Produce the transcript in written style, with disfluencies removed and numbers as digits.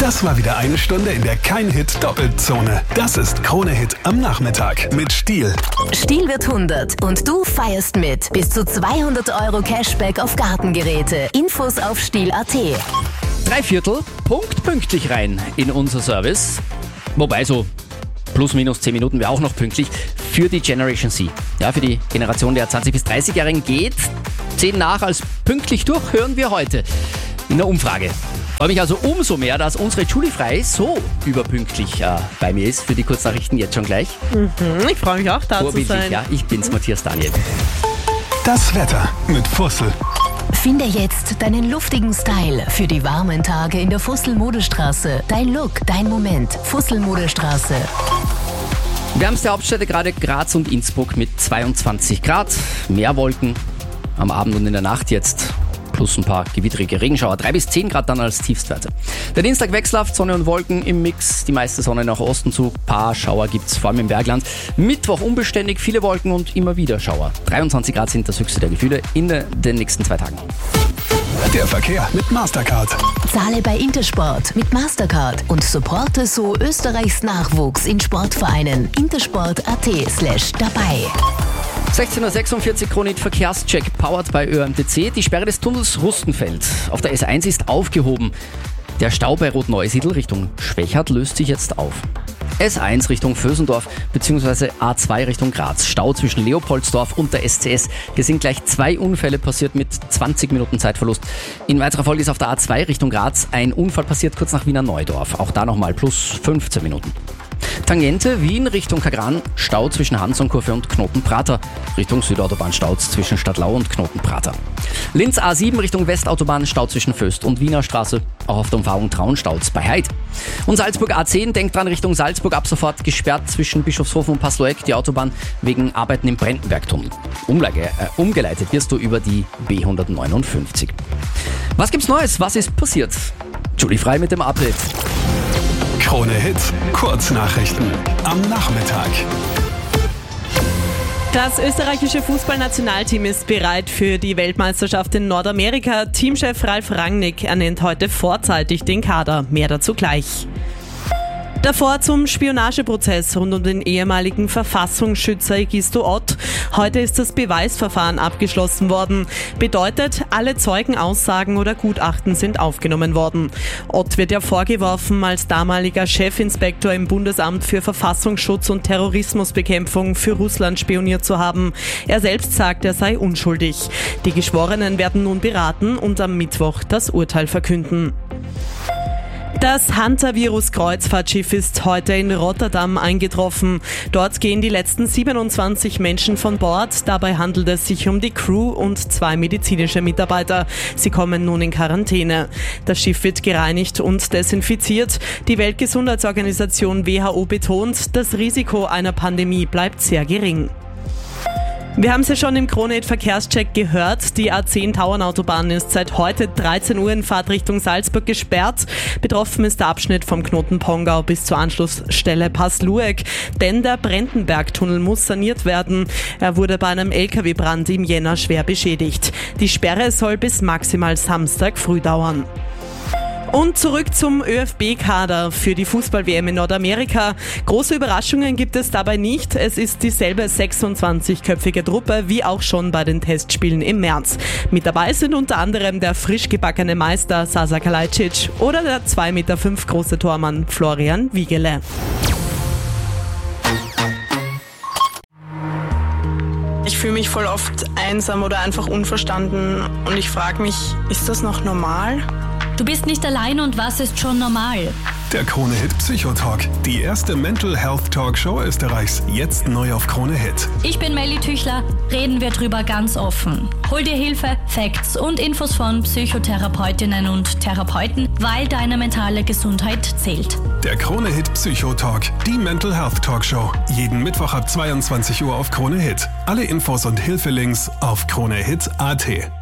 Das war wieder eine Stunde, in der kein Hit doppelt Zone. Das ist Krone Hit am Nachmittag mit Stihl. Stihl wird 100 und du feierst mit. Bis zu 200 € Cashback auf Gartengeräte. Infos auf stihl.at. 3/4 pünktlich rein in unser Service. Wobei so plus minus 10 Minuten wäre auch noch pünktlich für die Generation C. Ja, für die Generation der 20- bis 30-Jährigen geht 10 nach als pünktlich durch, hören wir heute in der Umfrage. Freue mich also umso mehr, dass unsere Julie Frey so überpünktlich bei mir ist für die Kurznachrichten jetzt schon gleich. Ich freue mich auch, da zu sein. Ja, ich bin's, Matthias Daniel. Das Wetter mit Fussel. Finde jetzt deinen luftigen Style für die warmen Tage in der Fussel-Modestraße. Dein Look, dein Moment. Fussel-Modestraße. Wärmste Hauptstädte gerade Graz und Innsbruck mit 22 Grad. Mehr Wolken am Abend und in der Nacht jetzt. Plus ein paar gewitterige Regenschauer. 3 bis 10 Grad dann als Tiefstwerte. Der Dienstag wechselhaft, Sonne und Wolken im Mix. Die meiste Sonne nach Osten zu. Paar Schauer gibt's vor allem im Bergland. Mittwoch unbeständig, viele Wolken und immer wieder Schauer. 23 Grad sind das höchste der Gefühle in den nächsten 2 Tagen. Der Verkehr mit Mastercard. Zahle bei Intersport mit Mastercard und supporte so Österreichs Nachwuchs in Sportvereinen. intersport.at/dabei. 16.46 Uhr, Krone Hit Verkehrscheck, powered by ÖMTC. Die Sperre des Tunnels Rustenfeld auf der S1 ist aufgehoben. Der Stau bei Rot-Neusiedl Richtung Schwächert löst sich jetzt auf. S1 Richtung Vösendorf bzw. A2 Richtung Graz. Stau zwischen Leopoldsdorf und der SCS. Hier sind gleich 2 Unfälle passiert mit 20 Minuten Zeitverlust. In weiterer Folge ist auf der A2 Richtung Graz ein Unfall passiert kurz nach Wiener Neudorf. Auch da nochmal plus 15 Minuten. Tangente Wien Richtung Kagran, Stau zwischen Hansonkurve und Knotenprater. Richtung Südautobahn Stau zwischen Stadtlau und Knotenprater. Linz A7 Richtung Westautobahn, Stau zwischen Föst und Wiener Straße. Auch auf der Umfahrung Traunstauz bei Heid. Und Salzburg A10, denkt dran, Richtung Salzburg ab sofort gesperrt zwischen Bischofshofen und Passloeck, die Autobahn wegen Arbeiten im Brandenbergtunnel. Umgeleitet wirst du über die B159. Was gibt's Neues? Was ist passiert? Julie Frey mit dem Update. Krone Hit Kurznachrichten am Nachmittag. Das österreichische Fußballnationalteam ist bereit für die Weltmeisterschaft in Nordamerika. Teamchef Ralf Rangnick ernennt heute vorzeitig den Kader. Mehr dazu gleich. Davor zum Spionageprozess rund um den ehemaligen Verfassungsschützer Egisto Ott. Heute ist das Beweisverfahren abgeschlossen worden. Bedeutet, alle Zeugenaussagen oder Gutachten sind aufgenommen worden. Ott wird ja vorgeworfen, als damaliger Chefinspektor im Bundesamt für Verfassungsschutz und Terrorismusbekämpfung für Russland spioniert zu haben. Er selbst sagt, er sei unschuldig. Die Geschworenen werden nun beraten und am Mittwoch das Urteil verkünden. Das Hantavirus-Kreuzfahrtschiff ist heute in Rotterdam eingetroffen. Dort gehen die letzten 27 Menschen von Bord. Dabei handelt es sich um die Crew und 2 medizinische Mitarbeiter. Sie kommen nun in Quarantäne. Das Schiff wird gereinigt und desinfiziert. Die Weltgesundheitsorganisation WHO betont, das Risiko einer Pandemie bleibt sehr gering. Wir haben es ja schon im Krone Hit Verkehrscheck gehört. Die A10 Tauernautobahn ist seit heute 13 Uhr in Fahrtrichtung Salzburg gesperrt. Betroffen ist der Abschnitt vom Knoten Pongau bis zur Anschlussstelle Passlueck. Denn der Brandenbergtunnel muss saniert werden. Er wurde bei einem LKW-Brand im Jänner schwer beschädigt. Die Sperre soll bis maximal Samstag früh dauern. Und zurück zum ÖFB-Kader für die Fußball-WM in Nordamerika. Große Überraschungen gibt es dabei nicht. Es ist dieselbe 26-köpfige Truppe wie auch schon bei den Testspielen im März. Mit dabei sind unter anderem der frisch gebackene Meister Sasa Kalajdzic oder der 2,5 Meter große Tormann Florian Wiegele. Ich fühle mich voll oft einsam oder einfach unverstanden und ich frage mich, ist das noch normal? Du bist nicht allein und was ist schon normal? Der Krone Hit Psychotalk, die erste Mental Health Talkshow Österreichs, jetzt neu auf Krone Hit. Ich bin Melly Tüchler, reden wir drüber ganz offen. Hol dir Hilfe, Facts und Infos von Psychotherapeutinnen und Therapeuten, weil deine mentale Gesundheit zählt. Der Krone Hit Psychotalk, die Mental Health Talkshow, jeden Mittwoch ab 22 Uhr auf Krone Hit. Alle Infos und Hilfelinks auf kronehit.at.